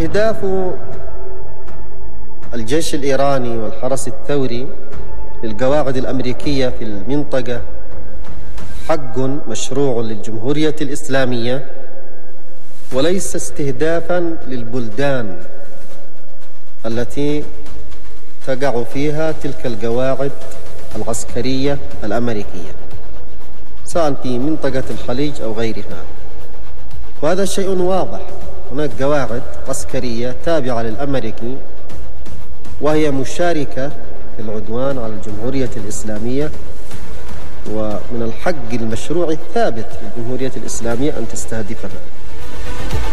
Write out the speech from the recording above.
أهداف الجيش الإيراني والحرس الثوري للقواعد الأمريكية في المنطقة حق مشروع للجمهورية الإسلامية، وليس استهدافا للبلدان التي تقع فيها تلك القواعد العسكرية الأمريكية، سواء في منطقة الخليج أو غيرها. وهذا شيء واضح، هناك قواعد عسكرية تابعة للأمريكي وهي مشاركة في العدوان على الجمهورية الإسلامية، ومن الحق المشروع الثابت للجمهورية الإسلامية أن تستهدفها.